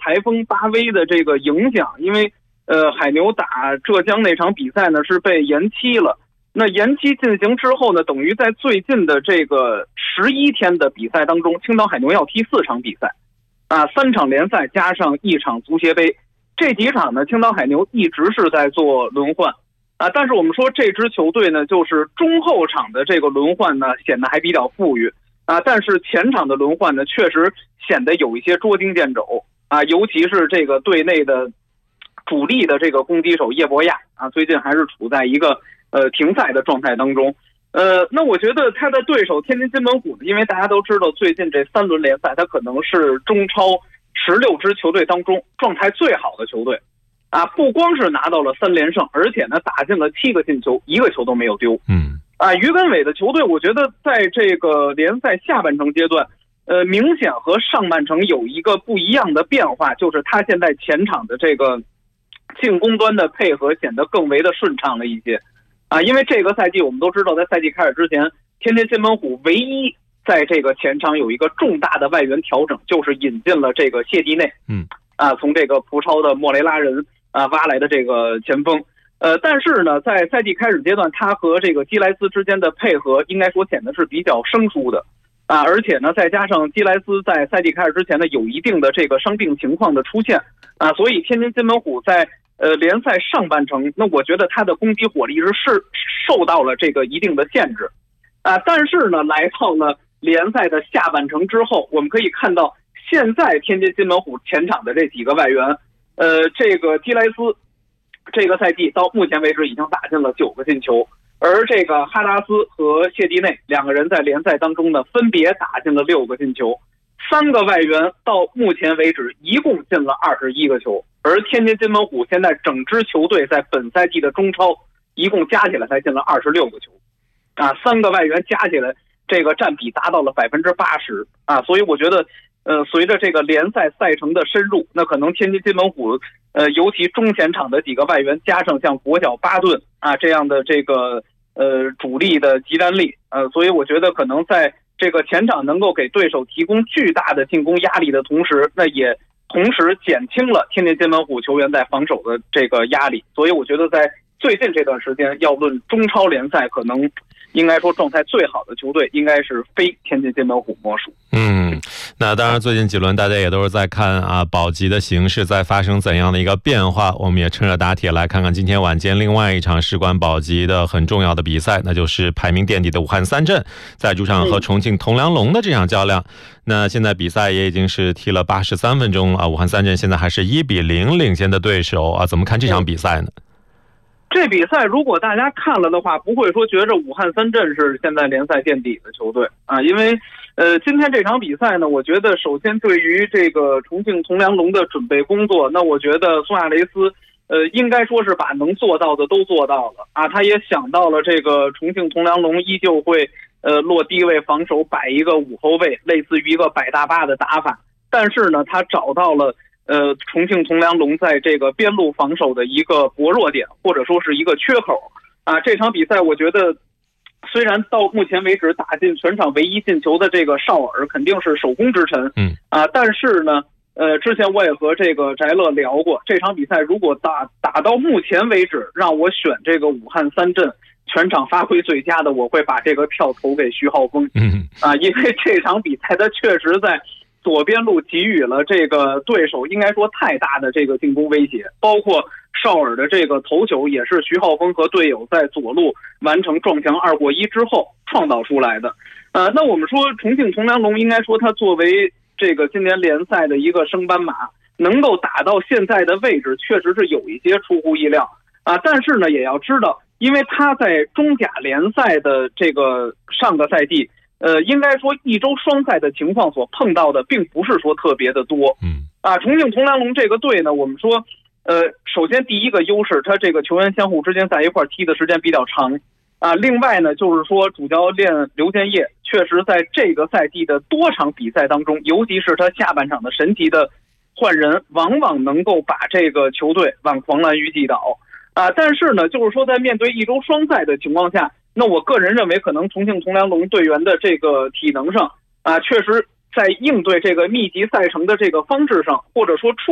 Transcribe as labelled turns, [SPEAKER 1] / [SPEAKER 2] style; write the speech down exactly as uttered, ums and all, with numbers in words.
[SPEAKER 1] 台风巴威的这个影响，因为呃海牛打浙江那场比赛呢是被延期了。那延期进行之后呢，等于在最近的这个十一天的比赛当中，青岛海牛要踢四场比赛，啊，三场联赛加上一场足协杯，这几场呢，青岛海牛一直是在做轮换，啊，但是我们说这支球队呢，就是中后场的这个轮换呢，显得还比较富裕，啊，但是前场的轮换呢，确实显得有一些捉襟见肘，啊，尤其是这个队内的主力的这个攻击手叶博亚，啊，最近还是处在一个呃停赛的状态当中。呃，那我觉得他的对手天津津门虎呢，因为大家都知道最近这三轮联赛，他可能是中超十六支球队当中状态最好的球队，啊，不光是拿到了三连胜，而且呢打进了七个进球，一个球都没有丢。
[SPEAKER 2] 嗯，
[SPEAKER 1] 啊，于根伟的球队，我觉得在这个联赛下半程阶段，呃，明显和上半程有一个不一样的变化，就是他现在前场的这个进攻端的配合显得更为的顺畅了一些。啊，因为这个赛季我们都知道，在赛季开始之前，天津津门虎唯一在这个前场有一个重大的外援调整，就是引进了这个谢蒂内，
[SPEAKER 2] 嗯，
[SPEAKER 1] 啊，从这个葡超的莫雷拉人啊挖来的这个前锋，呃，但是呢，在赛季开始阶段，他和这个基莱斯之间的配合，应该说显得是比较生疏的，啊，而且呢，再加上基莱斯在赛季开始之前呢，有一定的这个伤病情况的出现，啊，所以天津津门虎在呃，联赛上半程，那我觉得他的攻击火力是是受到了这个一定的限制，啊，但是呢，来到了联赛的下半程之后，我们可以看到现在天津津门虎前场的这几个外援，呃，这个基莱斯这个赛季到目前为止已经打进了九个进球，而这个哈达斯和谢蒂内两个人在联赛当中呢，分别打进了六个进球。三个外援到目前为止一共进了二十一个球，而天津津门虎现在整支球队在本赛季的中超一共加起来才进了二十六个球，啊，三个外援加起来这个占比达到了百分之八十，啊，所以我觉得，呃，随着这个联赛赛程的深入，那可能天津津门虎，呃，尤其中前场的几个外援，加上像国脚巴顿啊这样的这个呃主力的集战力，呃，所以我觉得可能在这个前场能够给对手提供巨大的进攻压力的同时，那也同时减轻了天津津门虎球员在防守的这个压力。所以我觉得在最近这段时间，要论中超联赛，可能应该说状态最好的球队应该是非天津津门虎莫属。
[SPEAKER 2] 嗯，那当然最近几轮大家也都是在看啊保级的形势在发生怎样的一个变化，我们也趁热打铁来看看今天晚间另外一场事关保级的很重要的比赛，那就是排名垫底的武汉三镇在主场和重庆铜梁龙的这场较量。那现在比赛也已经是踢了八十三分钟了啊，武汉三镇现在还是一比零领先的对手啊，怎么看这场比赛呢？
[SPEAKER 1] 这比赛如果大家看了的话，不会说觉着武汉三镇是现在联赛垫底的球队啊，因为呃，今天这场比赛呢，我觉得首先对于这个重庆铜梁龙的准备工作，那我觉得苏亚雷斯呃，应该说是把能做到的都做到了啊，他也想到了这个重庆铜梁龙依旧会呃落低位防守，摆一个五后卫，类似于一个摆大巴的打法，但是呢，他找到了呃，重庆铜梁龙在这个边路防守的一个薄弱点，或者说是一个缺口啊。这场比赛我觉得，虽然到目前为止打进全场唯一进球的这个绍尔肯定是首功之臣，
[SPEAKER 2] 嗯
[SPEAKER 1] 啊，但是呢，呃，之前我也和这个翟乐聊过，这场比赛如果打打到目前为止，让我选这个武汉三镇全场发挥最佳的，我会把这个票投给徐浩峰，
[SPEAKER 2] 嗯
[SPEAKER 1] 啊，因为这场比赛他确实在左边路给予了这个对手应该说太大的这个进攻威胁，包括绍尔的这个头球也是徐浩峰和队友在左路完成撞墙二过一之后创造出来的。呃，那我们说重庆铜梁龙应该说他作为这个今年联赛的一个升班马，能够打到现在的位置，确实是有一些出乎意料啊。但是呢，也要知道，因为他在中甲联赛的这个上个赛季。呃，应该说一周双赛的情况所碰到的并不是说特别的多，
[SPEAKER 2] 嗯
[SPEAKER 1] 啊，重庆铜梁龙这个队呢，我们说，呃，首先第一个优势，他这个球员相互之间在一块踢的时间比较长，啊，另外呢，就是说主教练刘建业确实在这个赛季的多场比赛当中，尤其是他下半场的神奇的换人，往往能够把这个球队往狂澜于既倒，啊，但是呢，就是说在面对一周双赛的情况下。那我个人认为，可能重庆铜梁龙队员的这个体能上啊，确实在应对这个密集赛程的这个方式上，或者说处